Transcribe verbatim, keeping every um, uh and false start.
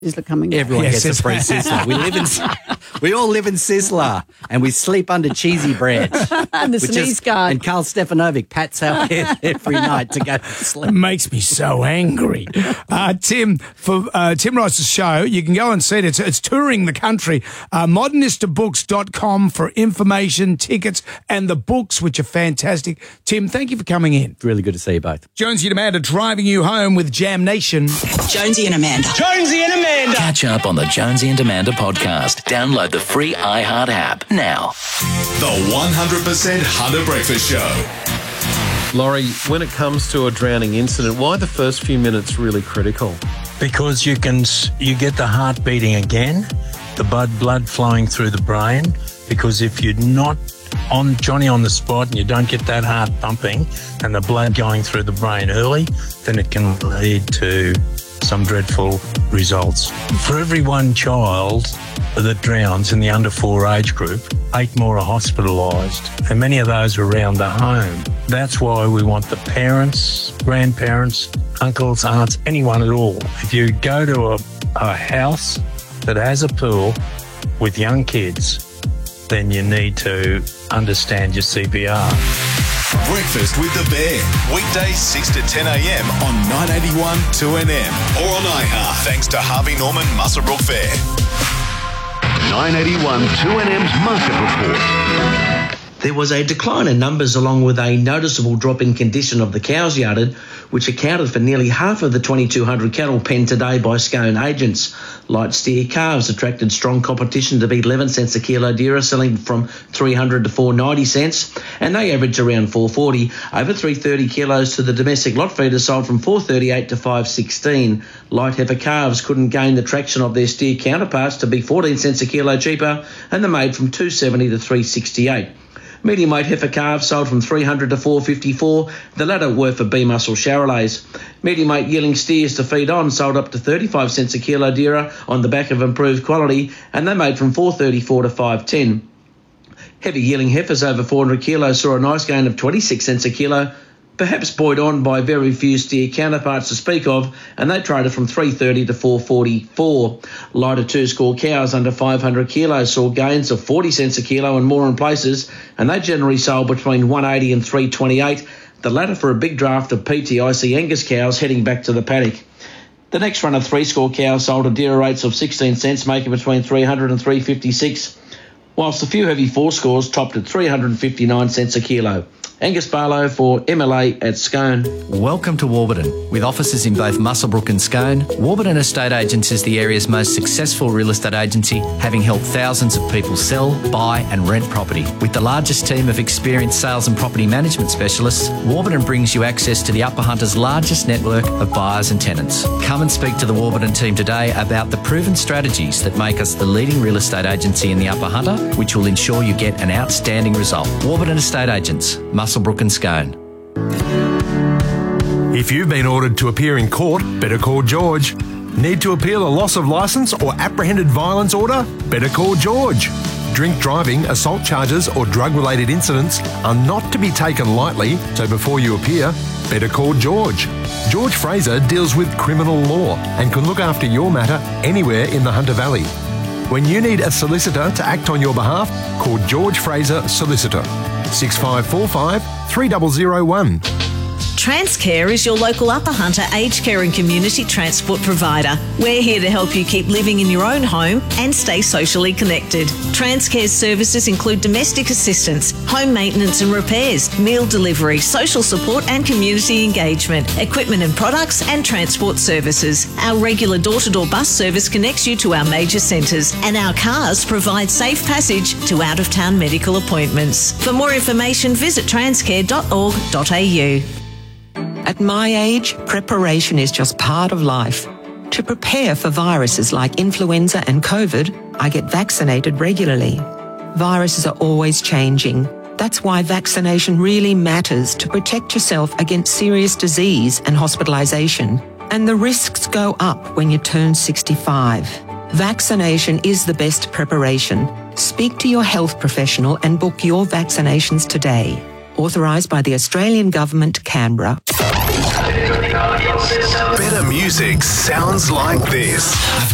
Sizzler coming. Everyone Yes, gets a free Sizzler. We live in, we all live in Sizzler, and we sleep under cheesy bread. And the which sneeze is- guard. And Carl Stefanovic pats our head every night to go to sleep. Makes me so angry. Uh, Tim, for uh, Tim Rice's show, you can go and see it. It's, it's touring the country. Uh, modernista books dot com for information, tickets, and the books, which are fantastic. Tim, thank you for coming in. Really good to see you both. Jonesy and Amanda driving you home with Jam Nation. Jonesy and Amanda. Jonesy and Amanda. Catch up on the Jonesy and Amanda podcast. Download the free iHeart app now. The one hundred percent Hunter Breakfast Show. Laurie, when it comes to a drowning incident, why are the first few minutes really critical? Because you can you get the heart beating again, the blood blood flowing through the brain. Because if you're not on Johnny on the spot and you don't get that heart pumping and the blood going through the brain early, then it can lead to some dreadful results. For every one child that drowns in the under four age group, eight more are hospitalised, and many of those are around the home. That's why we want the parents, grandparents, uncles, aunts, anyone at all. If you go to a, a house that has a pool with young kids, then you need to understand your C P R. Breakfast with the Bear. Weekdays six to ten a.m. on nine eighty-one two N M or on iHeart. Thanks to Harvey Norman Muswellbrook Fair. nine eighty-one two N M's Market Report. There was a decline in numbers along with a noticeable drop in condition of the cows yarded, which accounted for nearly half of the twenty-two hundred cattle penned today by Scone agents. Light steer calves attracted strong competition to beat eleven cents a kilo dearer, selling from three hundred to four ninety cents, and they averaged around four forty. Over three thirty kilos to the domestic lot feeders sold from four thirty-eight to five sixteen. Light heifer calves couldn't gain the traction of their steer counterparts to be fourteen cents a kilo cheaper, and they made from two seventy to three sixty-eight. Medium weight heifer calves sold from three hundred to four fifty-four, the latter were for B muscle Charolais. Medium weight yearling steers to feed on sold up to thirty-five cents a kilo dearer on the back of improved quality, and they made from four thirty-four to five ten. Heavy yearling heifers over four hundred kilos saw a nice gain of twenty-six cents a kilo, perhaps buoyed on by very few steer counterparts to speak of, and they traded from three thirty to four forty-four. Lighter two-score cows under five hundred kilos saw gains of forty cents a kilo and more in places, and they generally sold between one eighty and three twenty-eight, the latter for a big draft of P T I C Angus cows heading back to the paddock. The next run of three-score cows sold at dearer rates of sixteen cents, making between three hundred and three fifty-six, whilst a few heavy four-scores topped at three hundred fifty-nine cents a kilo. Angus Barlow for M L A at Scone. Welcome to Warburton. With offices in both Muswellbrook and Scone, Warburton Estate Agents is the area's most successful real estate agency, having helped thousands of people sell, buy and rent property. With the largest team of experienced sales and property management specialists, Warburton brings you access to the Upper Hunter's largest network of buyers and tenants. Come and speak to the Warburton team today about the proven strategies that make us the leading real estate agency in the Upper Hunter, which will ensure you get an outstanding result. Warburton Estate Agents, Muswellbrook and Scone. If you've been ordered to appear in court, better call George. Need to appeal a loss of licence or apprehended violence order? Better call George. Drink driving, assault charges or drug-related incidents are not to be taken lightly, so before you appear, better call George. George Fraser deals with criminal law and can look after your matter anywhere in the Hunter Valley. When you need a solicitor to act on your behalf, call George Fraser Solicitor. six five four five, three zero zero one. Transcare is your local Upper Hunter aged care and community transport provider. We're here to help you keep living in your own home and stay socially connected. Transcare's services include domestic assistance, home maintenance and repairs, meal delivery, social support and community engagement, equipment and products and transport services. Our regular door-to-door bus service connects you to our major centres, and our cars provide safe passage to out-of-town medical appointments. For more information, visit transcare dot org dot a u. At my age, preparation is just part of life. To prepare for viruses like influenza and COVID, I get vaccinated regularly. Viruses are always changing. That's why vaccination really matters to protect yourself against serious disease and hospitalisation. And the risks go up when you turn sixty-five. Vaccination is the best preparation. Speak to your health professional and book your vaccinations today. Authorised by the Australian Government, Canberra. Better music sounds like this.